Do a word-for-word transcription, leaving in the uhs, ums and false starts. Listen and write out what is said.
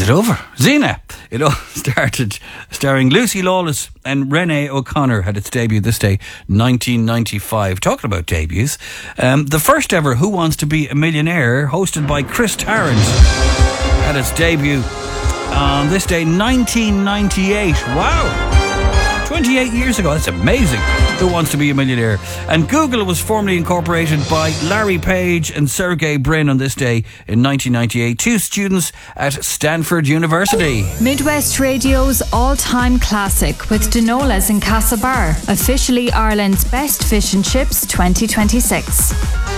it over? Xena, it all started starring Lucy Lawless and Renee O'Connor, had its debut this day, nineteen ninety-five. Talking about debuts, um, the first ever Who Wants to Be a Millionaire, hosted by Chris Tarrant, had its debut on this day, nineteen ninety-eight. Wow! twenty-eight years ago, that's amazing. Who Wants to Be a Millionaire? And Google was formally incorporated by Larry Page and Sergey Brin on this day in nineteen ninety-eight, two students at Stanford University. Midwest Radio's all-time classic with Denola's in Castlebar, officially Ireland's best fish and chips twenty twenty-six.